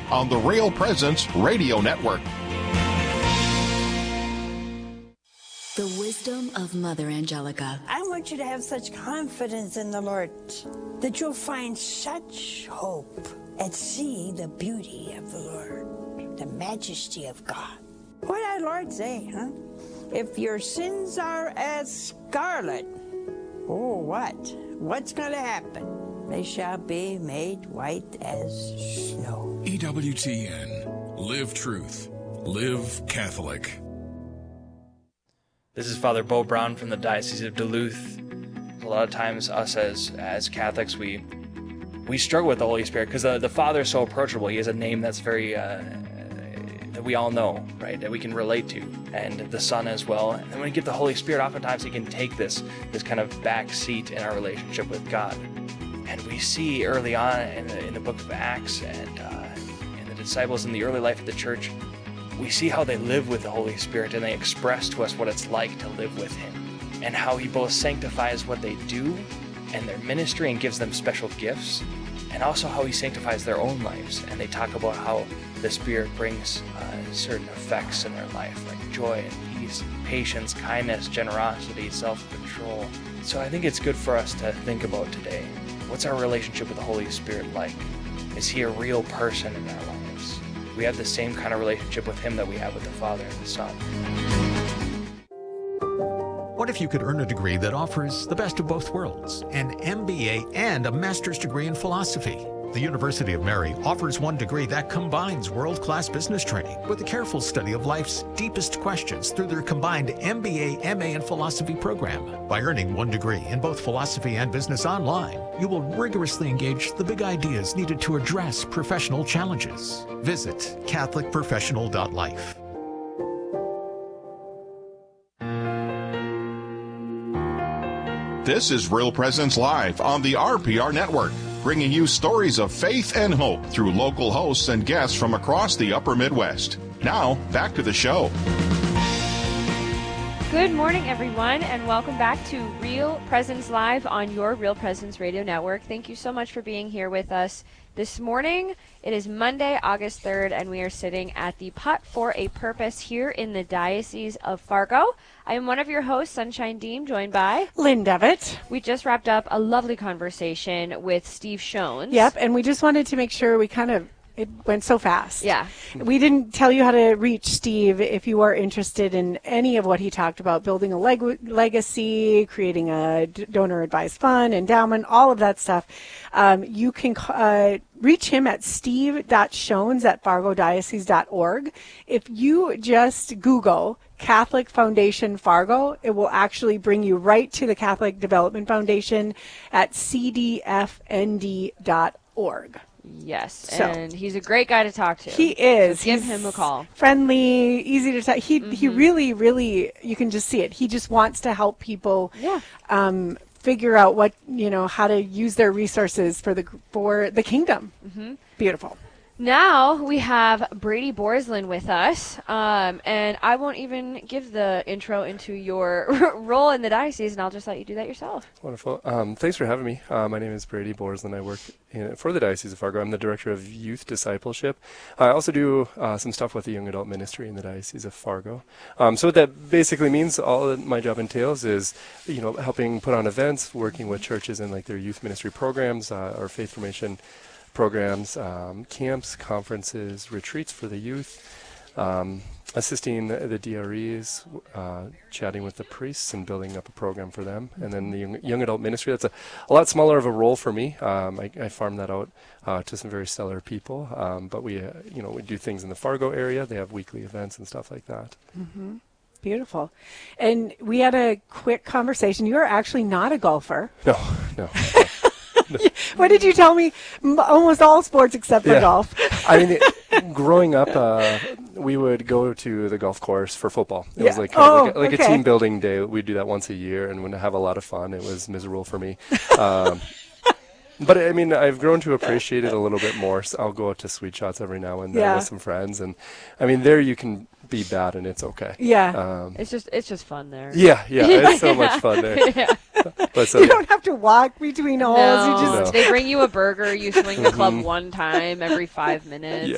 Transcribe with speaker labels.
Speaker 1: on the Real Presence Radio Network.
Speaker 2: The wisdom of Mother Angelica.
Speaker 3: I want you to have such confidence in the Lord that you'll find such hope at seeing the beauty of the Lord, the majesty of God. What did our Lord say, huh? If your sins are as scarlet, oh, what? What's going to happen? They shall be made white as snow.
Speaker 4: EWTN. Live truth. Live Catholic.
Speaker 5: This is Father Bo Brown from the Diocese of Duluth. A lot of times us as Catholics, we struggle with the Holy Spirit because the Father is so approachable. He has a name that's very, that we all know, right? That we can relate to. And the Son as well. And when we get the Holy Spirit, oftentimes he can take this kind of back seat in our relationship with God. And we see early on in the book of Acts and in the disciples in the early life of the church, we see how they live with the Holy Spirit and they express to us what it's like to live with Him and how He both sanctifies what they do and their ministry and gives them special gifts, and also how He sanctifies their own lives. And they talk about how the Spirit brings certain effects in their life, like joy and peace, patience, kindness, generosity, self-control. So I think it's good for us to think about today. What's our relationship with the Holy Spirit like? Is He a real person in our lives? We have the same kind of relationship with Him that we have with the Father and the Son.
Speaker 6: What if you could earn a degree that offers the best of both worlds, an MBA and a master's degree in philosophy? The University of Mary offers one degree that combines world-class business training with a careful study of life's deepest questions through their combined MBA, MA, and philosophy program. By earning one degree in both philosophy and business online, you will rigorously engage the big ideas needed to address professional challenges. Visit catholicprofessional.life.
Speaker 1: This is Real Presence Live on the RPR Network, bringing you stories of faith and hope through local hosts and guests from across the upper Midwest. Now, back to the show.
Speaker 7: Good morning, everyone, and welcome back to Real Presence Live on your Real Presence Radio Network. Thank you so much for being here with us this morning. It is Monday, August 3rd, and we are sitting at the Pot for a Purpose here in the Diocese of Fargo. I am one of your hosts, Sunshine Dean, joined by
Speaker 8: Lynn Devitt.
Speaker 7: We just wrapped up a lovely conversation with Steve Shones.
Speaker 8: Yep, and we just wanted to make sure it went so fast.
Speaker 7: Yeah.
Speaker 8: We didn't tell you how to reach Steve if you are interested in any of what he talked about, building a legacy, creating a donor-advised fund, endowment, all of that stuff. You can reach him at steve.shones@fargodiocese.org. If you just Google Catholic Foundation Fargo, it will actually bring you right to the Catholic Development Foundation at cdfnd.org.
Speaker 7: Yes, and he's a great guy to talk to.
Speaker 8: He is.
Speaker 7: So give him a call.
Speaker 8: Friendly, easy to talk. He really, really, you can just see it. He just wants to help people figure out what, how to use their resources for the kingdom. Mm-hmm. Beautiful.
Speaker 7: Now we have Brady Borslin with us, and I won't even give the intro into your role in the diocese, and I'll just let you do that yourself.
Speaker 9: Wonderful. Thanks for having me. My name is Brady Borslin. I work for the Diocese of Fargo. I'm the Director of Youth Discipleship. I also do some stuff with the Young Adult Ministry in the Diocese of Fargo. So what that basically means, all that my job entails is, helping put on events, working with churches in their youth ministry programs, or faith formation programs, camps, conferences, retreats for the youth, assisting the DREs, chatting with the priests and building up a program for them. And then the young adult ministry, that's a lot smaller of a role for me. I farm that out to some very stellar people. But we do things in the Fargo area. They have weekly events and stuff like that.
Speaker 8: Mm-hmm. Beautiful. And we had a quick conversation. You're actually not a golfer.
Speaker 9: No.
Speaker 8: What did you tell me? Almost all sports except for golf.
Speaker 9: I mean, growing up, we would go to the golf course for football. It was like a team building day. We'd do that once a year and would have a lot of fun. It was miserable for me. But I mean, I've grown to appreciate it a little bit more. So I'll go out to Sweet Shots every now and then with some friends, and I mean, there you can be bad and it's okay.
Speaker 7: Yeah. It's just fun there.
Speaker 9: Yeah. It's so much fun there.
Speaker 7: Yeah.
Speaker 8: But you don't have to walk between holes.
Speaker 7: No. They bring you a burger. You swing the club one time every 5 minutes.